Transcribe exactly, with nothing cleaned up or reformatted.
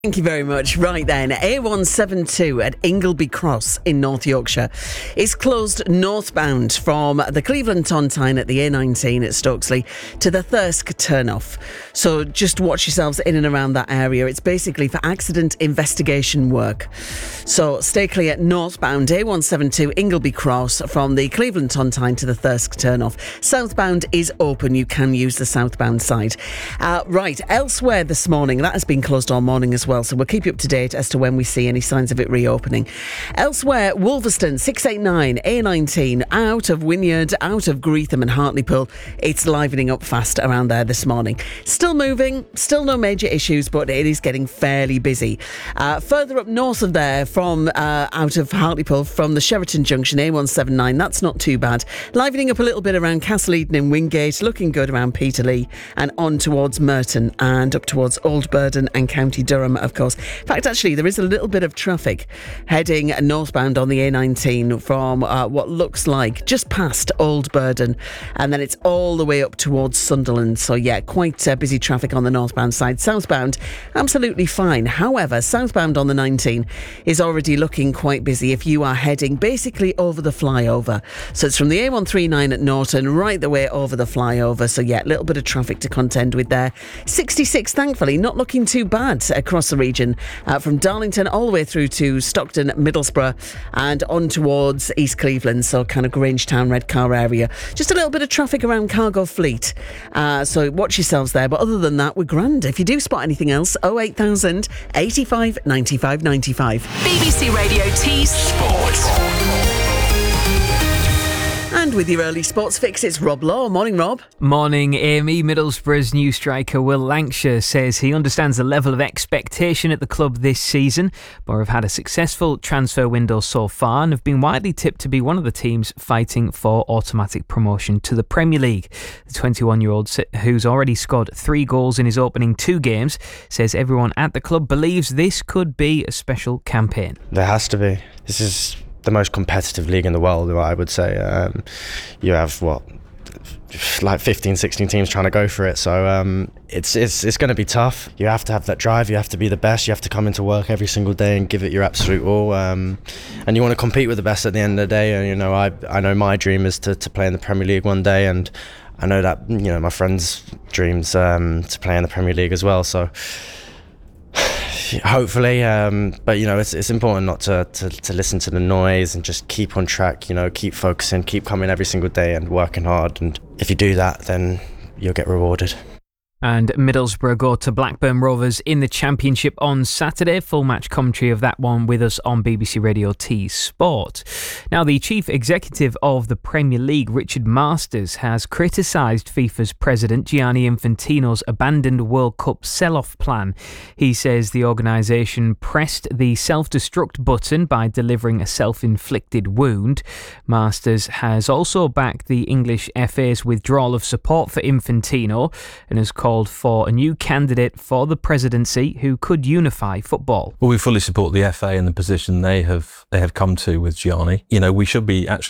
Thank you very much. Right then, A one seventy-two at Ingleby Cross in North Yorkshire is closed northbound from the Cleveland-on-Tyne at the A nineteen at Stokesley to the Thirsk turnoff. So just watch yourselves in and around that area. It's basically for accident investigation work. So stay clear northbound A one seventy-two Ingleby Cross from the Cleveland-on-Tyne to the Thirsk turnoff. Southbound is open. You can use the southbound side. Uh, right, elsewhere this morning, that has been closed all morning as well. Well, so we'll keep you up to date as to when we see any signs of it reopening. Elsewhere, Wolverston, six eighty-nine, A nineteen, out of Wynyard, out of Greetham and Hartlepool. It's livening up fast around there this morning. Still moving, still no major issues, but it is getting fairly busy. Uh, further up north of there, from uh, out of Hartlepool, from the Sheraton Junction, A one seventy-nine, that's not too bad. Livening up a little bit around Castle Eden and Wingate, looking good around Peterlee, and on towards Merton and up towards Old Burden and County Durham, of course. In fact, actually, there is a little bit of traffic heading northbound on the A nineteen from uh, what looks like just past Old Burden, and then it's all the way up towards Sunderland. So yeah, quite uh, busy traffic on the northbound side. Southbound, absolutely fine. However, southbound on the nineteen is already looking quite busy if you are heading basically over the flyover. So it's from the A one thirty-nine at Norton right the way over the flyover. So yeah, a little bit of traffic to contend with there. sixty-six, thankfully, not looking too bad across the region, uh, from Darlington all the way through to Stockton, Middlesbrough, and on towards East Cleveland, so kind of Grangetown, Redcar area. Just a little bit of traffic around Cargo Fleet, uh, so watch yourselves there. But other than that, we're grand. If you do spot anything else, oh eight thousand, eighty-five, ninety-five, ninety-five. B B C Radio T Sports. And with your early sports fix, it's Rob Law. Morning, Rob. Morning, Amy. Middlesbrough's new striker Will Lancashire says he understands the level of expectation at the club this season, but have had a successful transfer window so far and have been widely tipped to be one of the teams fighting for automatic promotion to the Premier League. The twenty-one-year-old, who's already scored three goals in his opening two games, says everyone at the club believes this could be a special campaign. There has to be. This is the most competitive league in the world, I would say. Um, you have, what, like fifteen, sixteen teams trying to go for it. So um, it's it's it's going to be tough. You have to have that drive. You have to be the best. You have to come into work every single day and give it your absolute all. Um, and you want to compete with the best at the end of the day. And you know, I I know my dream is to, to play in the Premier League one day, and I know that, you know, my friends' dreams um, to play in the Premier League as well. So hopefully, um, but you know, it's it's important not to, to to listen to the noise and just keep on track. You know, keep focusing, keep coming every single day and working hard. And if you do that, then you'll get rewarded. And Middlesbrough go to Blackburn Rovers in the Championship on Saturday. Full match commentary of that one with us on B B C Radio T Sport. Now, the Chief Executive of the Premier League, Richard Masters, has criticised FIFA's president Gianni Infantino's abandoned World Cup sell-off plan. He says the organisation pressed the self-destruct button by delivering a self-inflicted wound. Masters has also backed the English F A's withdrawal of support for Infantino and has called for a new candidate for the presidency who could unify football. Well, we fully support the F A and the position they have they have come to with Gianni. You know, we should be actually